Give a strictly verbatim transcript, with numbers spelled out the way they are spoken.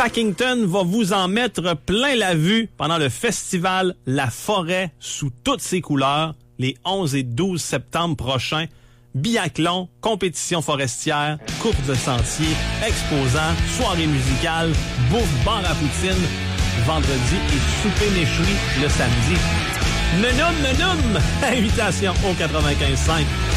Packington va vous en mettre plein la vue pendant le festival La Forêt sous toutes ses couleurs, les onze et douze septembre prochains. Biathlon, compétition forestière, course de sentier, exposants, soirée musicale, bouffe bar à poutine, vendredi et souper méchoui le samedi. Menum, menum! Invitation au quatre-vingt-quinze cinq.